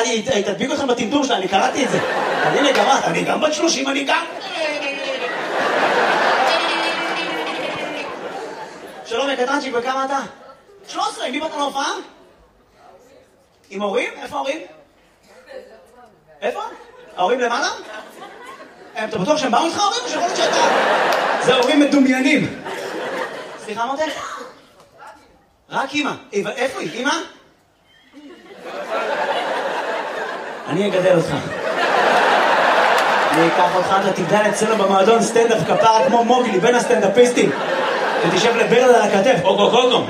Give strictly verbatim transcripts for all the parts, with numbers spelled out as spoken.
היא תדביק אתכם בטמטום שלה, אני קראתי את זה. הנה גם את, אני גם בת שלושים, אני גם... שלום יקטרנצ'יק, וכמה אתה? שלוש עשרה, מי באת להופעה? עם הורים? איפה ההורים? איפה? ההורים למעלה? אתה בטוח שהם באו איתך ההורים או שיכול להיות שאתה? זה הורים מדומיינים. סליחה מותק? רק אמא. איפה היא? אמא? אני אגדל אותך. אני אקח אותך, אתה תגדל אצלנו במועדון סטנדאפ כפרה כמו מוגלי, בין הסטנדאפיסטים. ותשב לברל על הכתף, אוקו קוקו.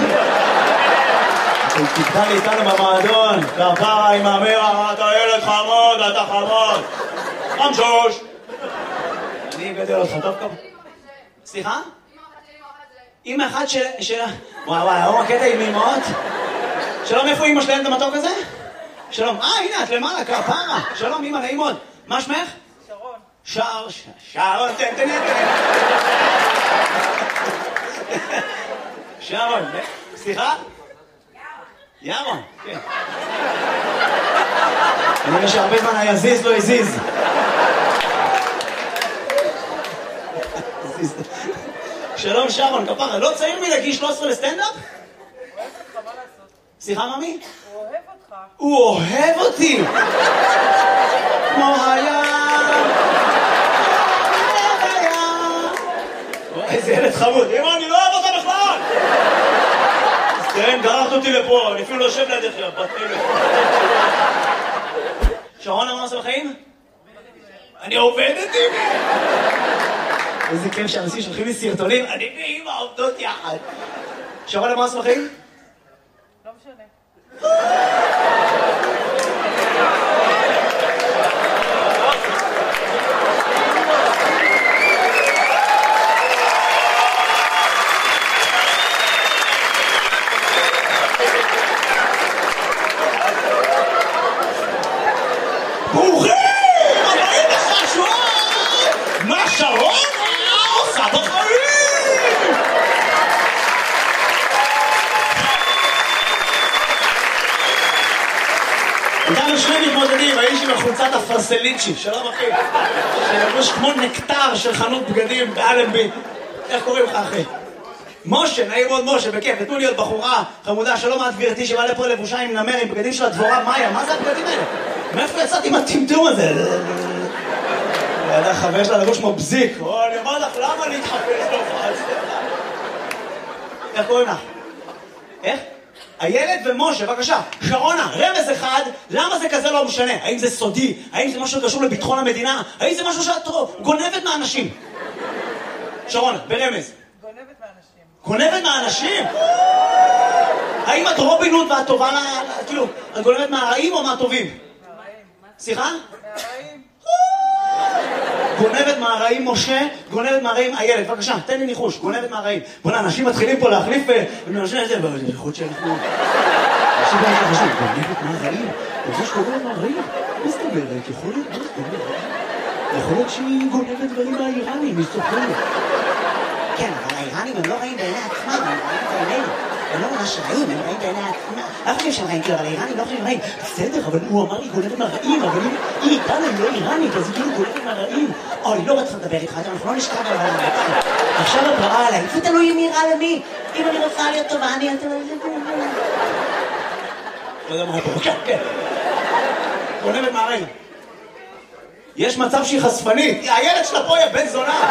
תגדל איתנו במועדון, כפרה עם המרה, אתה ילד חמוד, אתה חמוד. חמשוש. אני אגדל אותך, טוב כמה. סליחה? אמא אחת של... וואי וואי, היום הקטע עם אמאות. שלום, איפה אמא שלהם את המתוק הזה? שלום, אה, הנה, את למעלה, כפרה. שלום, אמא, נעים מאוד. מה שמך? שרון. שר, שרון, תן, תן, תן. שרון, סליחה? ירון, כן. אני רואה שהרבה זמן היזיז לא הזיז. שלום שרון, כפרה, לא צעיר מלהגיש שלוש עשרה לסטנדאפ? הוא אוהב אותך, מה לעשות? סליחה, ממי? הוא אוהב אותך. הוא אוהב אותי! כמו הים! איזה ילד חמוד. אמא, אני לא אוהב אותה בכלל! כן, גררת אותי לפה, אני אפילו לא יושב לידך, בת אלף. שרון, מה עושה בחיים? אני עובדת עם... איזה כיף שאנשים שולחים לי סרטונים, אני ואמא עובדות יחד. שרון, מה עושה בחיים? לא משנה. ברוכים! הבאים לחשון! מה שרון עושה בחיים? איתנו שני מתמודדים, האיש עם החולצת הפרסליצ'י, שלום אחי, שלבוש כמו נקטר של חנות בגדים באלנבי. איך קוראים לך אחי? משה, נעים מאוד משה, בכיף, נתנו לי עוד בחורה חמודה, שלום את גברתי שבאה לפה לבושה עם נמר, עם בגדים של הדבורה מאיה, מה זה הבגדים האלה? מאיפה יצאתי עם הטמטום הזה? ידע חבר שלה לבוש כמו בזיק, או אני אומר לך, למה להתחפש להופעה? איך קוראים לך? איך? הילד ומשה, בבקשה, שרונה, רמז אחד, למה זה כזה לא משנה? האם זה סודי? האם זה משהו קשור לביטחון המדינה? האם זה משהו שאת גונבת מהאנשים? שרונה, ברמז. גונבת מהאנשים. גונבת מהאנשים? האם את רובין הוד ואת טובה, כאילו, את גונבת מהרעים או מהטובים? מהרעים. סליחה? מהרעים. גונבת מהרעים משה, גונבת מהרעים הילד, בבקשה, תן לי ניחוש, גונבת מהרעים. בוא'נה, אנשים מתחילים פה להחליף, ואנשים את זה, יכול להיות שאנחנו... אנשים באמת חשוב, גונבת מהרעים? יש גונבת מהרעים? מה זאת אומרת? יכול להיות, מה זאת אומרת? יכול להיות שהיא גונבת דברים מהאיראנים, היא סוחרת. כן, אבל האיראנים הם לא רעים בעיני עצמם, הם רעים בעינינו. הם לא ממש רעים, הם רעים בעיני עצמם. אנחנו חושבים שהם רעים, כאילו, אבל האיראנים לא חושבים שהם רעים. בסדר, אבל הוא אמר לי גונבת מהרעים, אבל היא איתנו, היא לא איראנית, אז היא כאילו גונבת מהרעים. אוי, לא רציתי לדבר איתך, אנחנו לא נשכב על העולם. עכשיו את רעה עליי, זה תלוי מי רע למי. אם אני רוצה להיות טובה, אני אתן לזה... לא יודע מה פה, כן, כן. גונבת מהרעים. יש מצב שהיא חשפנית. הילד שלה פה היא בן זונה.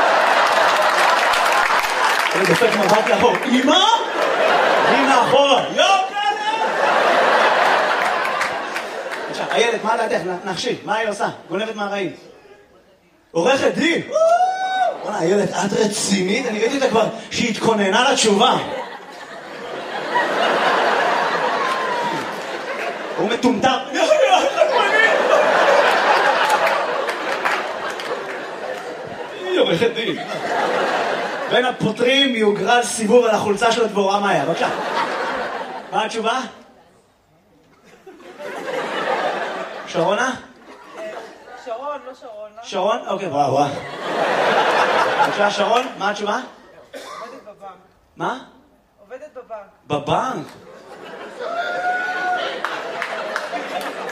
אני דופק מבט לאחור. אמא? הנה אחורה. יו, כלב! עכשיו, הילד, מה לידך? נחשי, מה היא עושה? גונבת מהרעים. עורכת דין. בוא'נה, הילד, את רצינית? אני ראיתי אותה כבר שהיא התכוננה לתשובה. הוא מטומטם. היא עורכת דין. בין הפותרים יוגרל סיבוב על החולצה של הדבורה מאיה. בבקשה. מה התשובה? שרונה? שרון, לא שרון. שרון? אוקיי, וואו, וואו. בבקשה, שרון, מה התשובה? עובדת בבנק. מה? עובדת בבנק. בבנק?